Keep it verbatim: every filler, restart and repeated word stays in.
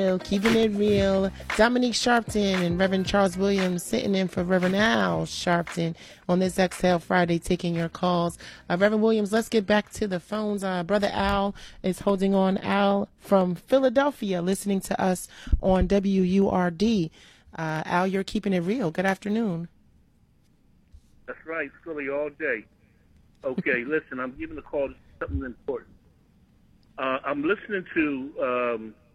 real, keeping it real. Dominique Sharpton and Reverend Charles Williams sitting in for Reverend Al Sharpton on this Exhale Friday, taking your calls. Uh, Reverend Williams, let's get back to the phones. Uh, Brother Al is holding on. Al from Philadelphia, listening to us on W U R D. Uh, Al, you're keeping it real. Good afternoon. That's right, Philly all day. Okay, listen, I'm giving a call to something important. Uh, I'm listening to um,